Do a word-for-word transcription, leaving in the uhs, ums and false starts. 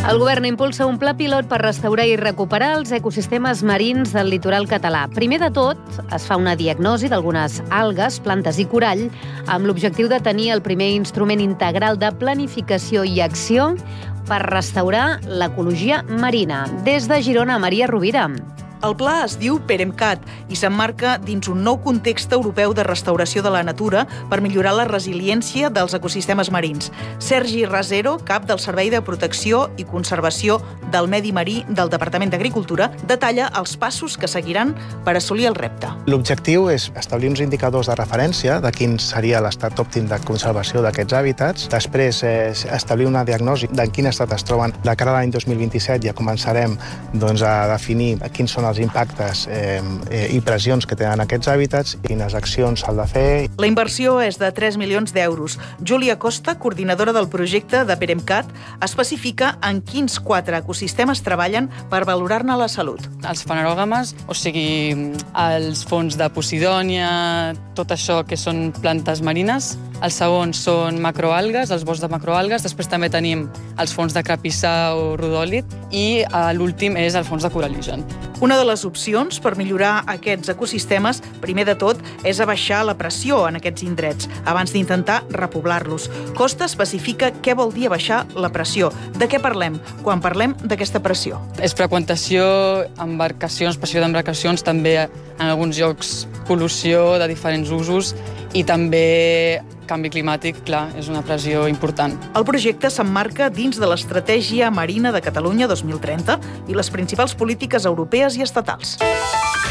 El govern impulsa un pla pilot per restaurar i recuperar els ecosistemes marins del litoral català. Primer de tot, es fa una diagnosi d'algunes algues, plantes i corall, amb l'objectiu de tenir el primer instrument integral de planificació i acció per restaurar l'ecologia marina. Des de Girona, Maria Rovira. El pla es diu PEREMCAT i s'emmarca dins un nou context europeu de restauració de la natura per millorar la resiliència dels ecosistemes marins. Sergi Rasero, cap del Servei de Protecció i Conservació del Medi Marí del Departament d'Agricultura, detalla els passos que seguiran per assolir el repte. L'objectiu és establir uns indicadors de referència de quin seria l'estat òptim de conservació d'aquests hàbitats. Després, eh, establir una diagnosi de en quin estat es troben. De cara a l'any dos mil vint-i-set ja començarem doncs, a definir quins són els impactes eh, i pressions que tenen aquests hàbitats i quines accions s'ha de fer. La inversió és de tres milions d'euros. Júlia Costa, coordinadora del projecte de PEREMCAT, especifica en quins quatre ecosistemes treballen per valorar-ne la salut. Els fanerògames, o sigui, els fons de Posidònia, tot això que són plantes marines. Els segons són macroalgues, els boscs de macroalgues. Després també tenim els fons de crapissà o rodòlit i l'últim és el fons de coralligen. Una de les opcions per millorar aquests ecosistemes, primer de tot, és abaixar la pressió en aquests indrets, abans d'intentar repoblar-los. Costa especifica què vol dir abaixar la pressió. De què parlem quan parlem d'aquesta pressió? És freqüentació, embarcacions, pressió d'embarcacions, també en alguns llocs pol·lució de diferents usos i també canvi climàtic, clar, és una pressió important. El projecte s'emmarca dins de l'Estratègia Marina de Catalunya dos mil trenta i les principals polítiques europees i estatals.